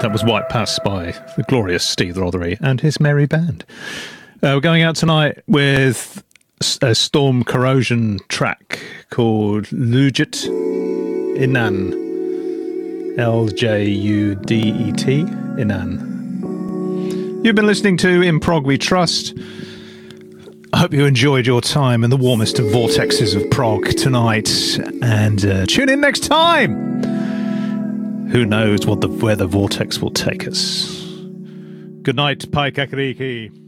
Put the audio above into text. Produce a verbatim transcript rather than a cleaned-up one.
That was White Pass by the glorious Steve Rothery and his merry band. Uh, we're going out tonight with a Storm Corrosion track called Lujet Inan. L J U D E T, Inan. You've been listening to In Prog We Trust. I hope you enjoyed your time in the warmest of vortexes of prog tonight, and uh, tune in next time. Who knows what the where the vortex will take us. Good night, Pai Kakariki.